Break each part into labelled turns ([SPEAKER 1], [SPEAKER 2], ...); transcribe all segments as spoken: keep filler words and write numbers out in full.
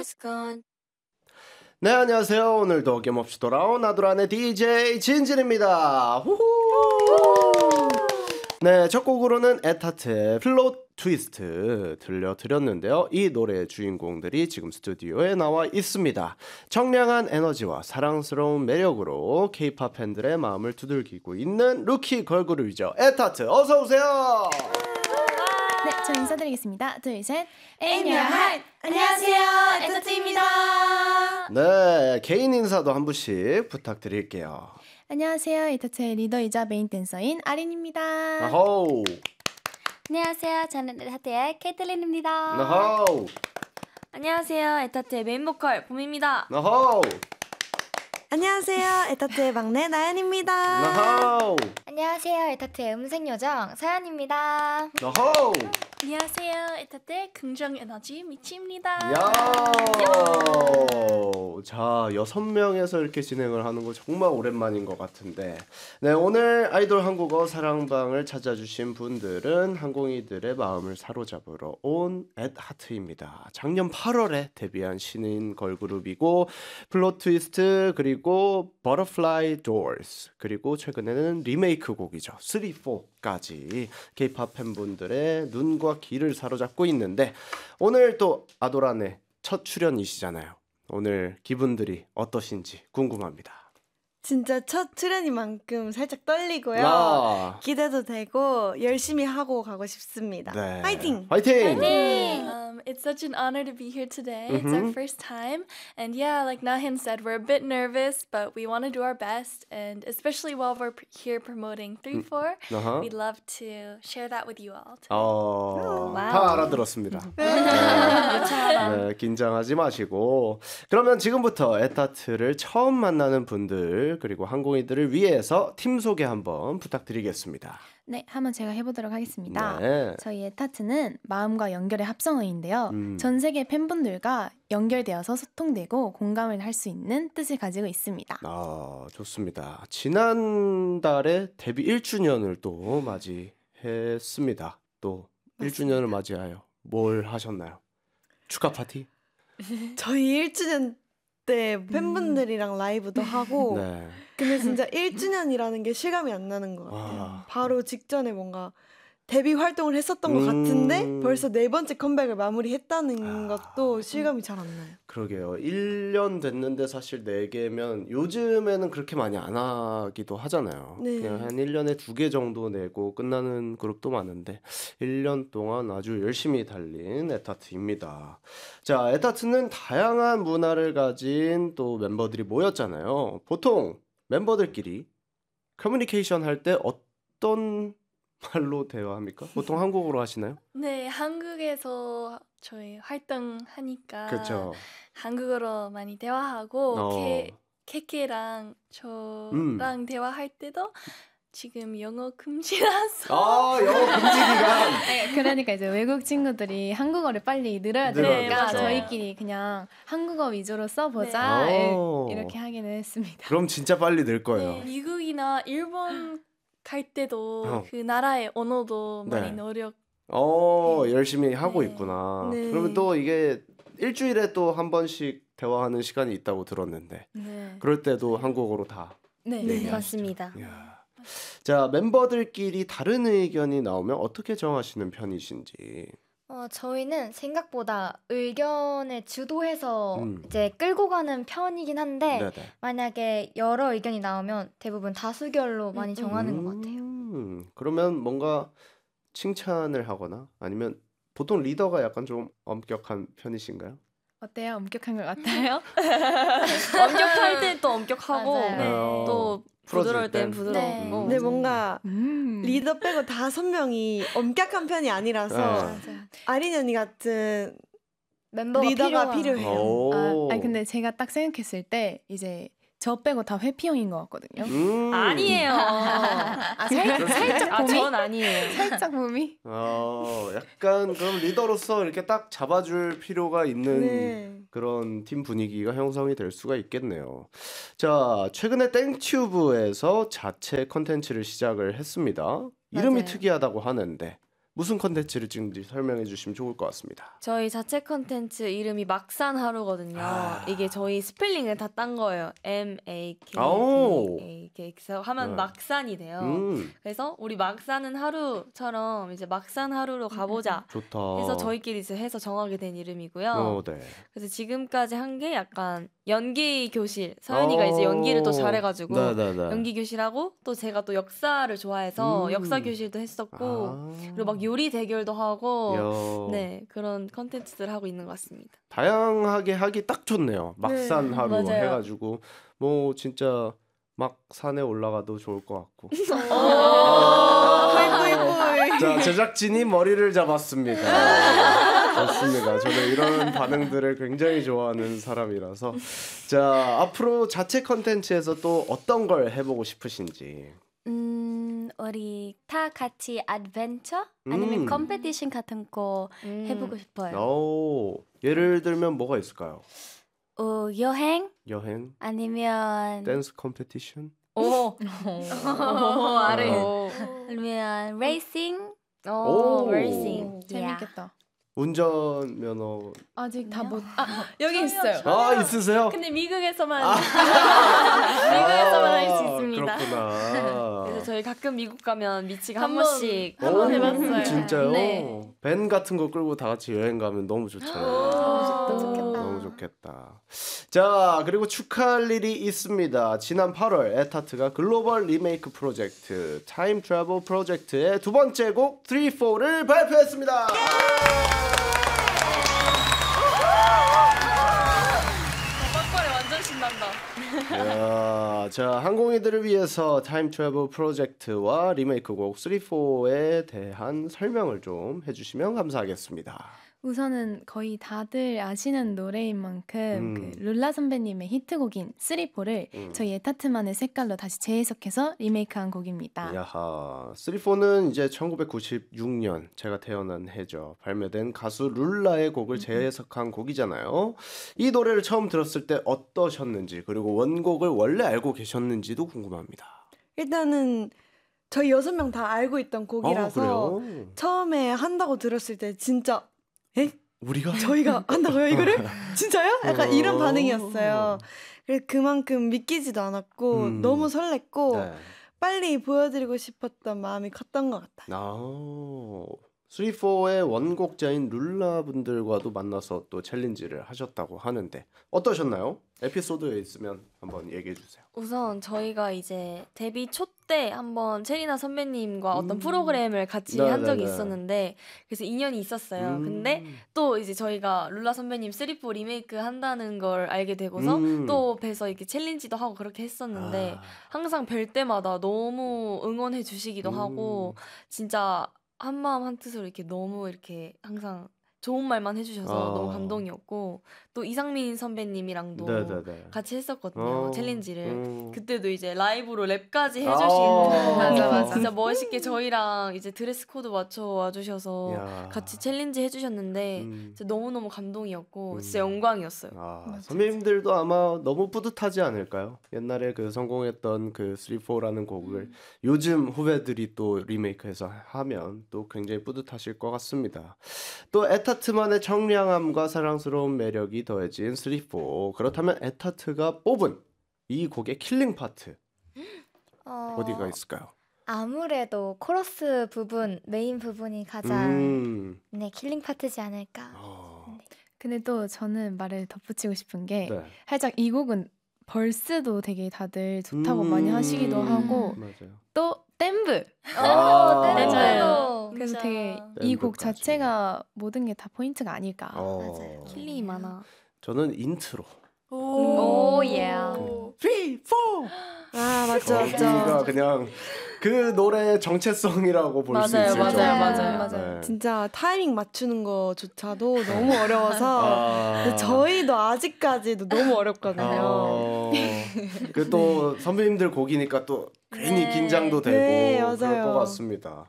[SPEAKER 1] 네, 안녕하세요. 오늘도 어김없이 돌아온 아도란의 디제이 진진입니다. 후후. 네, 첫 곡으로는 에타트의 플롯 트위스트 들려드렸는데요. 이 노래의 주인공들이 지금 스튜디오에 나와 있습니다. 청량한 에너지와 사랑스러운 매력으로 K-팝 팬들의 마음을 두들기고 있는 루키 걸그룹이죠. 에타트, 어서 오세요.
[SPEAKER 2] 네, 저 인사드리겠습니다. 둘, 셋.
[SPEAKER 3] 에이미얼 안녕하세요, 에타트입니다.
[SPEAKER 1] 네, 개인 인사도 한 분씩 부탁드릴게요.
[SPEAKER 2] 안녕하세요. 에타트의 리더이자 메인 댄서인 아린입니다.
[SPEAKER 1] 아호.
[SPEAKER 3] 안녕하세요, 저는 에타트의 케이틀린입니다.
[SPEAKER 1] 아호.
[SPEAKER 3] 안녕하세요, 에타트의 메인 보컬 봄입니다.
[SPEAKER 1] 아호.
[SPEAKER 4] 안녕하세요, 에타트의 막내 나연입니다.
[SPEAKER 1] 아호.
[SPEAKER 3] 안녕하세요, 에타트의 음색 요정 서연입니다.
[SPEAKER 1] 아호.
[SPEAKER 5] 안녕하세요. 에타트의 긍정 에너지 미치입니다.
[SPEAKER 1] 야. 자, 여섯 명에서 이렇게 진행을 하는 거 정말 오랜만인 것 같은데. 네, 오늘 아이돌 한국어 사랑방을 찾아주신 분들은 항공이들의 마음을 사로잡으러 온 앳하트입니다. 작년 팔월에 데뷔한 신인 걸그룹이고 플롯 트위스트 그리고 버터플라이 도어스 그리고 최근에는 리메이크 곡이죠. 쓰리, 포까지 K-팝 팬분들의 눈과 귀를 사로잡고 있는데 오늘 또 아도란의 첫 출연이시잖아요. 오늘 기분들이 어떠신지 궁금합니다.
[SPEAKER 4] 진짜 첫 출연이만큼 살짝 떨리고요.
[SPEAKER 1] 아.
[SPEAKER 4] 기대도 되고 열심히 하고 가고 싶습니다.
[SPEAKER 1] 네.
[SPEAKER 4] 화이팅!
[SPEAKER 1] 화이팅!
[SPEAKER 5] Um, it's such an honor to be here today. It's
[SPEAKER 1] Mhm.
[SPEAKER 5] our first time. And yeah, like Nahin said, we're a bit nervous, but we want to do our best. And especially while we're p- here promoting three four,
[SPEAKER 1] 어허.
[SPEAKER 5] we'd love to share that with you all.
[SPEAKER 1] 어,
[SPEAKER 3] 와우.
[SPEAKER 1] 다 알아들었습니다. 네. 네, 긴장하지 마시고 그러면 지금부터 에타트를 처음 만나는 분들 그리고 항공이들을 위해서 팀 소개 한번 부탁드리겠습니다.
[SPEAKER 2] 네, 한번 제가 해보도록 하겠습니다.
[SPEAKER 1] 네.
[SPEAKER 2] 저희 에타트는 마음과 연결의 합성어인데요.
[SPEAKER 1] 음.
[SPEAKER 2] 전 세계 팬분들과 연결되어서 소통되고 공감을 할 수 있는 뜻을 가지고 있습니다.
[SPEAKER 1] 아, 좋습니다. 지난달에 데뷔 일 주년을 또 맞이했습니다. 또 일 주년을 맞이하여 뭘 하셨나요? 축하 파티?
[SPEAKER 4] 저희 일 주년 때 팬분들이랑 라이브도 하고
[SPEAKER 1] 네.
[SPEAKER 4] 근데 진짜 일 주년이라는 게 실감이 안 나는 것 같아요.
[SPEAKER 1] 아.
[SPEAKER 4] 바로 직전에 뭔가 데뷔 활동을 했었던 것
[SPEAKER 1] 음.
[SPEAKER 4] 같은데 벌써 네 번째 컴백을 마무리했다는
[SPEAKER 1] 아.
[SPEAKER 4] 것도 실감이 잘 안 나요.
[SPEAKER 1] 그러게요. 일 년 됐는데 사실 네 개면 요즘에는 그렇게 많이 안 하기도 하잖아요.
[SPEAKER 4] 네.
[SPEAKER 1] 그냥 한 일 년에 두 개 정도 내고 끝나는 그룹도 많은데 일 년 동안 아주 열심히 달린 에타트입니다. 자, 에타트는 다양한 문화를 가진 또 멤버들이 모였잖아요. 보통 멤버들끼리 커뮤니케이션 할 때 어떤 말로 대화합니까? 보통 한국어로 하시나요?
[SPEAKER 5] 네, 한국에서 저희 활동하니까
[SPEAKER 1] 그렇죠.
[SPEAKER 5] 한국어로 많이 대화하고
[SPEAKER 1] 어.
[SPEAKER 5] 케, 케케랑 저랑
[SPEAKER 1] 음.
[SPEAKER 5] 대화할 때도 지금 영어 금지라서
[SPEAKER 1] 아, 영어 금지 기간.
[SPEAKER 2] 네, 그러니까 이제 외국 친구들이 한국어를 빨리 늘어야
[SPEAKER 1] 늘어야
[SPEAKER 2] 되니까
[SPEAKER 5] 되죠.
[SPEAKER 2] 저희끼리 그냥 한국어 위주로 써보자 네.
[SPEAKER 1] 오.
[SPEAKER 2] 이렇게 하기는 했습니다.
[SPEAKER 1] 그럼 진짜 빨리 늘 거예요.
[SPEAKER 5] 네, 미국이나 일본 갈 때도
[SPEAKER 1] 어.
[SPEAKER 5] 그 나라의 언어도 많이
[SPEAKER 1] 네.
[SPEAKER 5] 노력.
[SPEAKER 1] 어,
[SPEAKER 5] 네.
[SPEAKER 1] 열심히 하고
[SPEAKER 5] 네.
[SPEAKER 1] 있구나.
[SPEAKER 4] 네.
[SPEAKER 1] 그러면 또 이게 일주일에 또 한 번씩 대화하는 시간이 있다고 들었는데
[SPEAKER 5] 네.
[SPEAKER 1] 그럴 때도 한국어로 다.
[SPEAKER 5] 네.
[SPEAKER 4] 네.
[SPEAKER 1] 얘기하시죠.
[SPEAKER 3] 맞습니다.
[SPEAKER 1] 이야. 자, 멤버들끼리 다른 의견이 나오면 어떻게 정하시는 편이신지.
[SPEAKER 3] 어, 저희는 생각보다 의견을 주도해서
[SPEAKER 1] 음.
[SPEAKER 3] 이제 끌고 가는 편이긴 한데
[SPEAKER 1] 네네.
[SPEAKER 3] 만약에 여러 의견이 나오면 대부분 다수결로 많이 정하는 것 같아요.
[SPEAKER 1] 음, 그러면 뭔가 칭찬을 하거나 아니면 보통 리더가 약간 좀 엄격한 편이신가요?
[SPEAKER 2] 어때요? 엄격한 것 같아요?
[SPEAKER 3] 엄격할 땐 또 엄격하고
[SPEAKER 2] 맞아요.
[SPEAKER 5] 네.
[SPEAKER 1] 어,
[SPEAKER 3] 또
[SPEAKER 1] 풀어줄
[SPEAKER 3] 부드러울 땐
[SPEAKER 1] 땐.
[SPEAKER 3] 부드럽고.
[SPEAKER 5] 네.
[SPEAKER 4] 근데 뭔가
[SPEAKER 2] 음.
[SPEAKER 4] 리더 빼고 다섯 명이 엄격한 편이 아니라서
[SPEAKER 1] 네.
[SPEAKER 5] 맞아요.
[SPEAKER 4] 아린 언니 같은
[SPEAKER 3] 멤버가
[SPEAKER 4] 리더가
[SPEAKER 3] 필요한.
[SPEAKER 4] 필요해요.
[SPEAKER 1] 오.
[SPEAKER 2] 아, 아니 근데 제가 딱 생각했을 때 이제 저 빼고 다 회피형인 것 같거든요.
[SPEAKER 1] 음.
[SPEAKER 3] 아니에요.
[SPEAKER 2] 아, 살, 살짝
[SPEAKER 3] 아,
[SPEAKER 2] 봄이?
[SPEAKER 3] 전 아니에요.
[SPEAKER 2] 살짝 봄이?
[SPEAKER 1] 어, 약간 그럼 리더로서 이렇게 딱 잡아줄 필요가 있는
[SPEAKER 4] 네.
[SPEAKER 1] 그런 팀 분위기가 형성이 될 수가 있겠네요. 자, 최근에 땡튜브에서 자체 컨텐츠를 시작을 했습니다. 이름이
[SPEAKER 2] 맞아요.
[SPEAKER 1] 특이하다고 하는데 무슨 컨텐츠를 찍는지 설명해 주시면 좋을 것 같습니다.
[SPEAKER 4] 저희 자체 컨텐츠 이름이 막산 하루거든요.
[SPEAKER 1] 아.
[SPEAKER 4] 이게 저희 스펠링을 다 딴 거예요. M A K
[SPEAKER 1] 아오.
[SPEAKER 4] D A K 그래서 하면
[SPEAKER 1] 네.
[SPEAKER 4] 막산이 돼요.
[SPEAKER 1] 음,
[SPEAKER 4] 그래서 우리 막 사는 하루처럼 이제 막산 하루로 가보자.
[SPEAKER 1] 좋다.
[SPEAKER 4] 해서 저희끼리 이제 해서 정하게 된 이름이고요.
[SPEAKER 1] 어, 네.
[SPEAKER 4] 그래서 지금까지 한 게 약간 연기 교실. 서연이가 이제 연기를 또 잘해가지고
[SPEAKER 1] 네네네.
[SPEAKER 4] 연기 교실하고 또 제가 또 역사를 좋아해서
[SPEAKER 1] 음.
[SPEAKER 4] 역사 교실도 했었고
[SPEAKER 1] 아.
[SPEAKER 4] 그리고 막 요리 대결도 하고
[SPEAKER 1] 야.
[SPEAKER 4] 네 그런 컨텐츠들 하고 있는 것 같습니다.
[SPEAKER 1] 다양하게 하기 딱 좋네요. 막산
[SPEAKER 4] 네,
[SPEAKER 1] 하루
[SPEAKER 4] 맞아요.
[SPEAKER 1] 해가지고 뭐 진짜 막 산에 올라가도 좋을 것 같고.
[SPEAKER 4] 아,
[SPEAKER 1] 자, 제작진이 머리를 잡았습니다. 좋습니다. 저는 이런 반응들을 굉장히 좋아하는 사람이라서. 자, 앞으로 자체 컨텐츠에서 또 어떤 걸 해보고 싶으신지.
[SPEAKER 5] 음, 우리 다 같이 adventure 아니면
[SPEAKER 1] 음.
[SPEAKER 5] 컴피티션 같은 거 해보고 싶어요.
[SPEAKER 1] 오, 예를 들면 뭐가 있을까요?
[SPEAKER 5] 어, 여행
[SPEAKER 1] 여행,
[SPEAKER 5] 아니면
[SPEAKER 1] 댄스 컴피티션?
[SPEAKER 4] 오, 오, 아래.
[SPEAKER 1] 어.
[SPEAKER 5] 아니면 레이싱.
[SPEAKER 1] 오.
[SPEAKER 5] 레이싱.
[SPEAKER 2] 재밌겠다.
[SPEAKER 1] 운전 면허.
[SPEAKER 2] 아직 다 못. 아 여기 있어요.
[SPEAKER 1] 아, 있으세요?
[SPEAKER 5] 근데 미국에서만
[SPEAKER 1] 아.
[SPEAKER 5] 미국에서만 할 수
[SPEAKER 1] 아,
[SPEAKER 5] 있습니다.
[SPEAKER 1] 그렇구나.
[SPEAKER 4] 그래서 저희 가끔 미국 가면 미치가 한
[SPEAKER 5] 한 번.
[SPEAKER 4] 번씩
[SPEAKER 5] 한번
[SPEAKER 1] 오,
[SPEAKER 5] 해봤어요.
[SPEAKER 1] 진짜요?
[SPEAKER 5] 네.
[SPEAKER 1] 밴 같은 거 끌고 다 같이 여행 가면 너무 좋잖아요.
[SPEAKER 5] 너무 좋겠다.
[SPEAKER 1] 너무 좋겠다. 자, 그리고 축하할 일이 있습니다. 지난 팔월 에타트가 글로벌 리메이크 프로젝트 타임 트래블 프로젝트의 두 번째 곡 쓰리 포를 발표했습니다.
[SPEAKER 4] 빡빡이 완전 신난다.
[SPEAKER 1] 야, 자, 항공이들을 위해서 타임 트래블 프로젝트와 리메이크 곡 쓰리 포에 대한 설명을 좀 해주시면 감사하겠습니다.
[SPEAKER 2] 우선은 거의 다들 아시는 노래인 만큼
[SPEAKER 1] 음.
[SPEAKER 2] 그 룰라 선배님의 히트곡인 쓰리 포를
[SPEAKER 1] 음.
[SPEAKER 2] 저희 에타트만의 색깔로 다시 재해석해서 리메이크한 곡입니다.
[SPEAKER 1] 야하, 쓰리 포는 이제 천구백구십육 년 제가 태어난 해죠. 발매된 가수 룰라의 곡을 재해석한 곡이잖아요. 이 노래를 처음 들었을 때 어떠셨는지 그리고 원곡을 원래 알고 계셨는지도 궁금합니다.
[SPEAKER 6] 일단은 저희 여섯 명 다 알고 있던 곡이라서
[SPEAKER 1] 어, 그래요?
[SPEAKER 6] 처음에 한다고 들었을 때 진짜 에?
[SPEAKER 1] 우리가
[SPEAKER 6] 저희가 한다고요 이거를? 진짜요? 약간
[SPEAKER 1] 어.
[SPEAKER 6] 이런 반응이었어요. 그래서 그만큼 믿기지도 않았고
[SPEAKER 1] 음.
[SPEAKER 6] 너무 설렜고
[SPEAKER 1] 네.
[SPEAKER 6] 빨리 보여드리고 싶었던 마음이 컸던 것 같아요.
[SPEAKER 1] 아, 쓰리 포의 원곡자인 룰라 분들과도 만나서 또 챌린지를 하셨다고 하는데 어떠셨나요? 에피소드에 있으면 한번 얘기해 주세요.
[SPEAKER 4] 우선 저희가 이제 데뷔 초 때 한번 체리나 선배님과 어떤
[SPEAKER 1] 음.
[SPEAKER 4] 프로그램을 같이
[SPEAKER 1] 네,
[SPEAKER 4] 한 적이
[SPEAKER 1] 네, 네.
[SPEAKER 4] 있었는데 그래서 인연이 있었어요.
[SPEAKER 1] 음.
[SPEAKER 4] 근데 또 이제 저희가 룰라 선배님 쓰리 포 리메이크 한다는 걸 알게 되고서
[SPEAKER 1] 음.
[SPEAKER 4] 또 뵈서 이렇게 챌린지도 하고 그렇게 했었는데
[SPEAKER 1] 아,
[SPEAKER 4] 항상 뵐 때마다 너무 응원해 주시기도
[SPEAKER 1] 음.
[SPEAKER 4] 하고 진짜 한 마음 한 뜻으로 이렇게 너무 이렇게 항상 좋은 말만 해주셔서
[SPEAKER 1] 아.
[SPEAKER 4] 너무 감동이었고 또 이상민 선배님이랑도
[SPEAKER 1] 네네네.
[SPEAKER 4] 같이 했었거든요
[SPEAKER 1] 어,
[SPEAKER 4] 챌린지를.
[SPEAKER 1] 음.
[SPEAKER 4] 그때도 이제 라이브로 랩까지
[SPEAKER 1] 아.
[SPEAKER 4] 해주시고
[SPEAKER 1] 맞아, 맞아.
[SPEAKER 4] 진짜 멋있게 저희랑 이제 드레스 코드 맞춰 와주셔서
[SPEAKER 1] 야.
[SPEAKER 4] 같이 챌린지 해주셨는데
[SPEAKER 1] 음.
[SPEAKER 4] 진짜 너무너무 감동이었고
[SPEAKER 1] 음.
[SPEAKER 4] 진짜 영광이었어요.
[SPEAKER 1] 아,
[SPEAKER 2] 맞아.
[SPEAKER 1] 선배님들도 아마 너무 뿌듯하지 않을까요? 옛날에 그 성공했던 그 쓰리 포라는 곡을
[SPEAKER 4] 음.
[SPEAKER 1] 요즘 후배들이 또 리메이크해서 하면 또 굉장히 뿌듯하실 것 같습니다. 또 에타트만의 청량함과 사랑스러운 매력이 더해진 쓰리 포. 그렇다면 에타트가 뽑은 이 곡의 킬링 파트
[SPEAKER 3] 어,
[SPEAKER 1] 어디가 있을까요?
[SPEAKER 3] 아무래도 코러스 부분, 메인 부분이 가장
[SPEAKER 1] 음.
[SPEAKER 3] 네, 킬링 파트지 않을까.
[SPEAKER 1] 어,
[SPEAKER 2] 근데 또 저는 말을 덧붙이고 싶은 게
[SPEAKER 1] 네.
[SPEAKER 2] 살짝 이 곡은 벌스도 되게 다들 좋다고 많이
[SPEAKER 1] 음.
[SPEAKER 2] 하시기도 하고
[SPEAKER 1] 맞아요.
[SPEAKER 2] 또 댐브
[SPEAKER 1] 아.
[SPEAKER 3] 댄스도
[SPEAKER 2] 그래서
[SPEAKER 5] 진짜.
[SPEAKER 2] 되게 이 곡
[SPEAKER 1] 댐브까지.
[SPEAKER 2] 자체가 모든 게 다 포인트가 아닐까.
[SPEAKER 1] 어.
[SPEAKER 3] 맞아요.
[SPEAKER 4] 킬링이 많아.
[SPEAKER 1] 저는 인트로.
[SPEAKER 3] 오, 예.
[SPEAKER 1] 쓰리, 포.
[SPEAKER 6] 아 맞죠
[SPEAKER 1] 거기가
[SPEAKER 6] 맞죠.
[SPEAKER 1] 그냥 그 노래의 정체성이라고 볼 수
[SPEAKER 4] 맞아요,
[SPEAKER 1] 있을
[SPEAKER 4] 맞아요,
[SPEAKER 1] 정도로.
[SPEAKER 4] 맞아요.
[SPEAKER 1] 네.
[SPEAKER 6] 진짜 타이밍 맞추는 거조차도 너무 어려워서
[SPEAKER 1] 아.
[SPEAKER 6] 근데 저희도 아직까지도 너무 어렵거든요.
[SPEAKER 1] 어, 그또 선배님들 곡이니까 또 괜히
[SPEAKER 3] 네.
[SPEAKER 1] 긴장도 되고
[SPEAKER 6] 네,
[SPEAKER 1] 그럴
[SPEAKER 6] 맞아요.
[SPEAKER 1] 것 같습니다.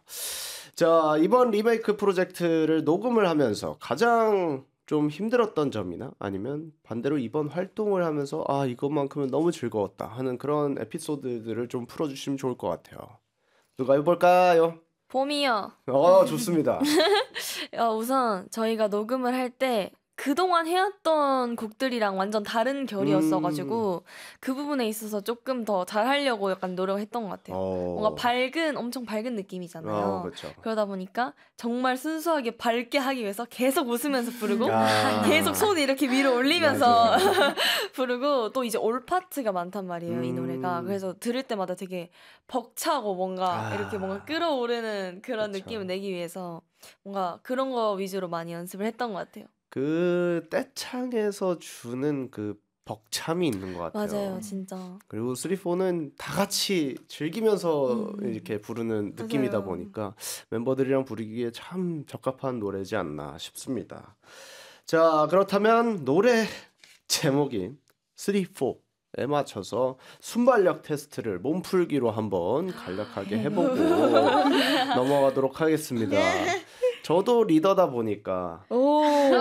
[SPEAKER 1] 자, 이번 리메이크 프로젝트를 녹음을 하면서 가장 좀 힘들었던 점이나 아니면 반대로 이번 활동을 하면서 아 이것만큼은 너무 즐거웠다 하는 그런 에피소드들을 좀 풀어주시면 좋을 것 같아요. 누가 해볼까요?
[SPEAKER 4] 봄이요.
[SPEAKER 1] 어, 좋습니다.
[SPEAKER 4] 어, 우선 저희가 녹음을 할 때 그동안 해왔던 곡들이랑 완전 다른 결이었어가지고 그 부분에 있어서 조금 더 잘하려고 약간 노력했던 것 같아요.
[SPEAKER 1] 어.
[SPEAKER 4] 뭔가 밝은 엄청 밝은 느낌이잖아요.
[SPEAKER 1] 어, 그렇죠.
[SPEAKER 4] 그러다 보니까 정말 순수하게 밝게 하기 위해서 계속 웃으면서 부르고
[SPEAKER 1] 아.
[SPEAKER 4] 계속 손 이렇게 위로 올리면서
[SPEAKER 1] 맞아요.
[SPEAKER 4] 부르고 또 이제 올 파트가 많단 말이에요. 이
[SPEAKER 1] 음.
[SPEAKER 4] 노래가. 그래서 들을 때마다 되게 벅차고 뭔가
[SPEAKER 1] 아.
[SPEAKER 4] 이렇게 뭔가 끌어오르는 그런
[SPEAKER 1] 그쵸.
[SPEAKER 4] 느낌을 내기 위해서 뭔가 그런 거 위주로 많이 연습을 했던 것 같아요.
[SPEAKER 1] 그 떼창에서 주는 그 벅참이 있는 것 같아요.
[SPEAKER 4] 맞아요, 진짜.
[SPEAKER 1] 그리고 쓰리, 포는 다 같이 즐기면서
[SPEAKER 4] 음.
[SPEAKER 1] 이렇게 부르는 느낌이다
[SPEAKER 4] 맞아요.
[SPEAKER 1] 보니까 멤버들이랑 부르기에 참 적합한 노래지 않나 싶습니다. 자, 그렇다면 노래 제목인 쓰리, 포에 맞춰서 순발력 테스트를 몸풀기로 한번 간략하게 해보고 넘어가도록 하겠습니다. 저도 리더다 보니까
[SPEAKER 6] 오.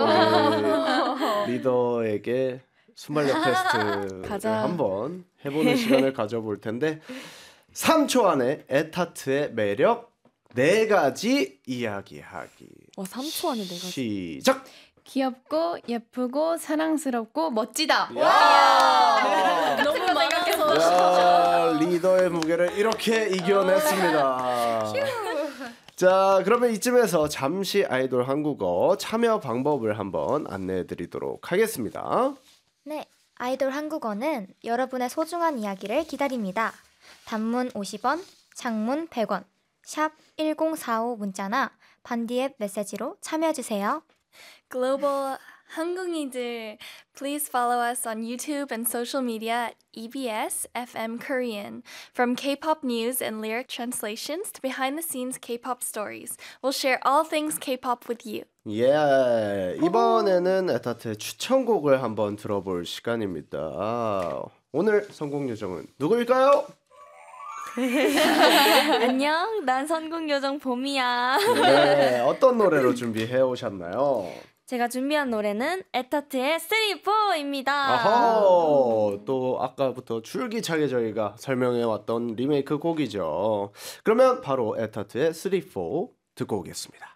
[SPEAKER 1] 우리 리더에게 순발력 테스트를
[SPEAKER 4] 가자.
[SPEAKER 1] 한번 해보는 시간을 가져볼 텐데 삼 초 안에 에타트의 매력 네 가지 이야기하기.
[SPEAKER 4] 와, 삼 초 안에 내가
[SPEAKER 1] 시작.
[SPEAKER 2] 귀엽고 예쁘고 사랑스럽고 멋지다.
[SPEAKER 1] 야!
[SPEAKER 2] 너무 많아서
[SPEAKER 1] 야, 리더의 무게를 이렇게 이겨냈습니다. 자, 그러면 이쯤에서 잠시 아이돌 한국어 참여 방법을 한번 안내해드리도록 하겠습니다.
[SPEAKER 3] 네, 아이돌 한국어는 여러분의 소중한 이야기를 기다립니다. 단문 오십 원, 장문 백 원, 샵 일공사오 문자나 반디앱 메시지로 참여해주세요.
[SPEAKER 5] Global 한국인들, please follow us on YouTube and social media at E B S F M Korean. From K-pop news and lyric translations to behind-the-scenes K-pop stories, we'll share all things K-pop with you.
[SPEAKER 1] 예, 이번에는 에타트의 추천곡을 한번 들어볼 시간입니다. 오늘 성공 요정은 누구일까요?
[SPEAKER 4] 안녕, 난 선곡요정 봄이야.
[SPEAKER 1] 네, 어떤 노래로 준비해 오셨나요?
[SPEAKER 4] 제가 준비한 노래는 에타트의 쓰리, 포입니다.
[SPEAKER 1] 아하, 또 아까부터 줄기차게 저희가 설명해 왔던 리메이크 곡이죠. 그러면 바로 에타트의 쓰리, 포 듣고 오겠습니다.